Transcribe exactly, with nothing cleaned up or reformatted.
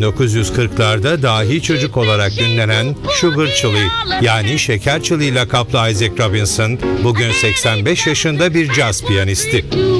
bin dokuz yüz kırklarda dahi çocuk olarak ünlenen Sugar Chili yani Şeker Çili lakaplı Isaac Robinson bugün seksen beş yaşında bir caz piyanisti.